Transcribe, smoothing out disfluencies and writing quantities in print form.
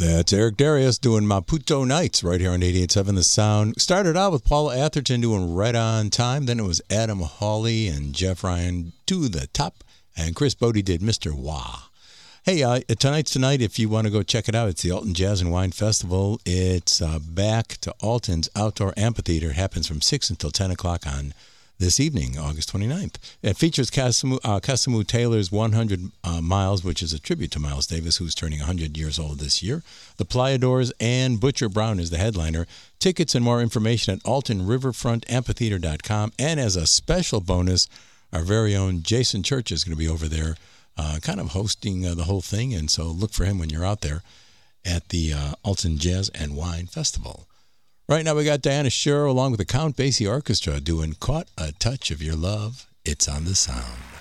That's Eric Darius doing Maputo Nights right here on 88.7 The Sound. Started out with Paula Atherton doing Right on Time. Then it was Adam Hawley and Jeff Ryan to the top. And Chris Bodie did Mr. Wah. Hey, tonight's tonight. If you want to go check it out, it's the Alton Jazz and Wine Festival. It's back to Alton's Outdoor Amphitheater. It happens from 6 until 10 o'clock on this evening, August 29th. It features Casimir Taylor's 100 Miles, which is a tribute to Miles Davis, who's turning 100 years old this year. The Playadors and Butcher Brown is the headliner. Tickets and more information at AltonRiverfrontAmphitheater.com. And as a special bonus, our very own Jason Church is going to be over there kind of hosting the whole thing. And so look for him when you're out there at the Alton Jazz and Wine Festival. Right now we got Diana Shure along with the Count Basie Orchestra doing Caught a Touch of Your Love. It's on the Sound.